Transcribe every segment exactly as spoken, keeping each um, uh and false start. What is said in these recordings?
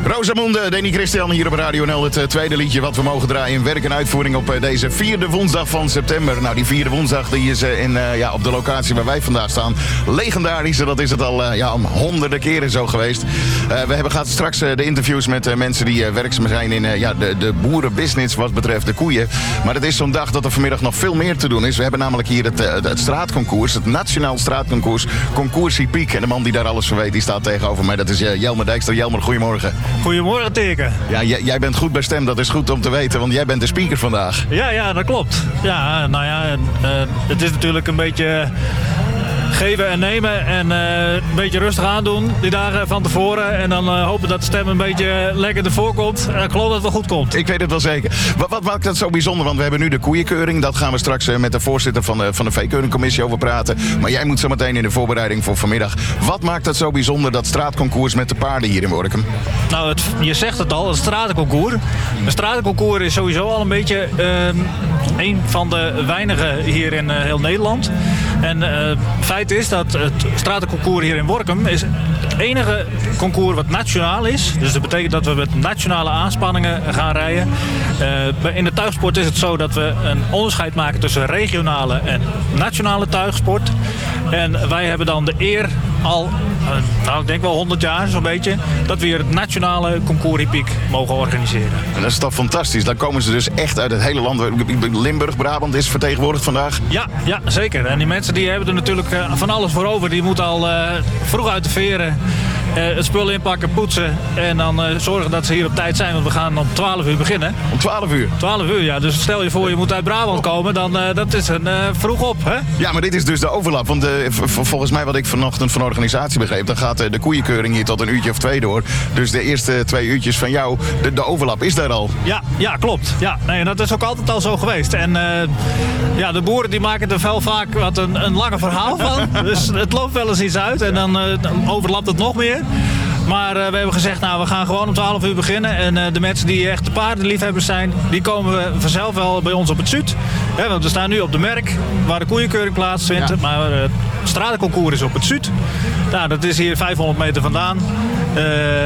Rosamunde, Danny Christian hier op Radio N L. Het uh, tweede liedje wat we mogen draaien in werk en uitvoering op uh, deze vierde woensdag van september. Nou, die vierde woensdag die is uh, in, uh, ja, op de locatie waar wij vandaag staan legendarisch. Dat is het al uh, ja, om honderden keren zo geweest. Uh, we hebben gaat straks uh, de interviews met uh, mensen die uh, werkzaam zijn in uh, ja, de, de boerenbusiness wat betreft de koeien. Maar het is zo'n dag dat er vanmiddag nog veel meer te doen is. We hebben namelijk hier het, uh, het straatconcours, het Nationaal Straatconcours, Concours Hipiek. En de man die daar alles van weet, die staat tegenover mij. Dat is uh, Jelmer Dijkstra. Jelmer, goedemorgen. Goedemorgen, Teken. Ja, j- jij bent goed bij stem, dat is goed om te weten, want jij bent de speaker vandaag. Ja, ja, dat klopt. Ja, nou ja, uh, het is natuurlijk een beetje geven en nemen en uh, een beetje rustig aandoen die dagen van tevoren. En dan uh, hopen dat de stem een beetje lekker ervoor komt. En ik geloof dat het wel goed komt. Ik weet het wel zeker. Wat, wat maakt dat zo bijzonder? Want we hebben nu de koeienkeuring. Dat gaan we straks uh, met de voorzitter van de, van de veekeuringcommissie over praten. Maar jij moet zo meteen in de voorbereiding voor vanmiddag. Wat maakt dat zo bijzonder, dat straatconcours met de paarden hier in Workum? Nou, het, je zegt het al, het stratenconcours. Een stratenconcours is sowieso al een beetje uh, een van de weinigen hier in uh, heel Nederland. En uh, feit is dat het stratenconcours hier in Workum is het enige concours wat nationaal is. Dus dat betekent dat we met nationale aanspanningen gaan rijden. Uh, in de tuigsport is het zo dat we een onderscheid maken tussen regionale en nationale tuigsport. En wij hebben dan de eer al, uh, nou ik denk wel honderd jaar zo'n beetje, dat we hier het nationale concours Hipiek mogen organiseren. En dat is toch fantastisch. Dan komen ze dus echt uit het hele land. Limburg, Brabant is vertegenwoordigd vandaag. Ja, ja, zeker. En die mensen die hebben er natuurlijk uh, van alles voor over. Die moeten al uh, vroeg uit de veren uh, het spul inpakken, poetsen en dan uh, zorgen dat ze hier op tijd zijn. Want we gaan om twaalf uur beginnen. Om twaalf uur? twaalf uur, ja. Dus stel je voor je moet uit Brabant komen, dan uh, dat is een uh, vroeg op, hè? Ja, maar dit is dus de overlap. Want uh, v- volgens mij wat ik vanochtend van de organisatie begreep, dan gaat uh, de koeienkeuring hier tot een uurtje of twee door. Dus de eerste twee uurtjes van jou, de, de overlap is daar al. Ja, ja, klopt. Ja, nee, dat is ook altijd al zo geweest. En uh, ja, de boeren die maken er wel vaak wat een, een lange verhaal van. Dus het loopt wel eens iets uit en dan, uh, dan overlapt het nog meer. Maar uh, we hebben gezegd, nou, we gaan gewoon om twaalf uur beginnen. En uh, de mensen die echt de paardenliefhebbers zijn, die komen vanzelf wel bij ons op het Zuid. Ja, want we staan nu op de Merk, waar de koeienkeuring plaatsvindt. Ja. Maar uh, het stratenconcours is op het Zuid. Nou, dat is hier vijfhonderd meter vandaan. Uh,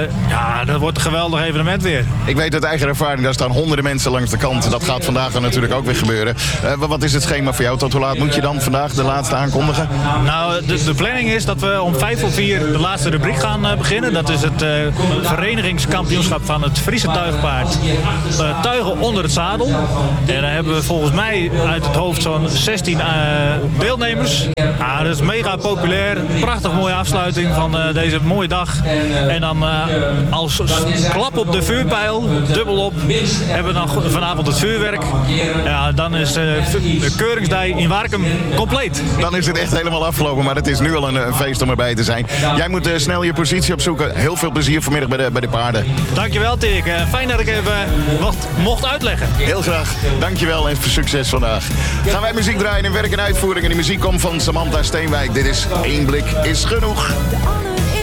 ja, dat wordt een geweldig evenement weer. Ik weet uit eigen ervaring, daar staan honderden mensen langs de kant. Dat gaat vandaag dan natuurlijk ook weer gebeuren. Uh, wat is het schema voor jou? Tot hoe laat moet je dan vandaag de laatste aankondigen? Nou, de, de planning is dat we om vijf voor vier de laatste rubriek gaan uh, beginnen. Dat is het uh, verenigingskampioenschap van het Friese tuigpaard. Uh, tuigen onder het zadel. En daar hebben we volgens mij uit het hoofd zo'n zestien uh, deelnemers. Ah, dat is mega populair. Prachtig mooie afsluiting van uh, deze mooie dag. En dan uh, als klap op de vuurpijl, dubbel op, hebben we dan vanavond het vuurwerk. Ja, dan is uh, de keuringsdij in Warkum compleet. Dan is het echt helemaal afgelopen, maar het is nu al een, een feest om erbij te zijn. Jij moet uh, snel je positie opzoeken. Heel veel plezier vanmiddag bij de, bij de paarden. Dankjewel, Dirk. Uh, fijn dat ik even wat mocht uitleggen. Heel graag. Dankjewel en veel succes vandaag. Gaan wij muziek draaien in werk en uitvoering. En die muziek komt van Samantha Steenwijk. Dit is Eén Blik is Genoeg.